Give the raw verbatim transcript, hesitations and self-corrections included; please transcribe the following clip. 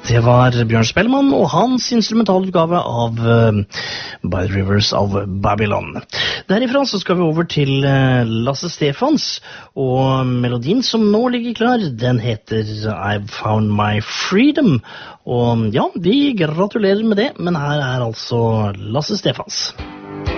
Det var Bjørn Spellemann og hans instrumentalutgave av uh, By the Rivers of Babylon. Derifra så skal vi over til uh, Lasse Stefans, og melodien som nå ligger klar, den heter I've Found My Freedom. Og ja, vi gratulerer med det, men her er altså Lasse Stefans.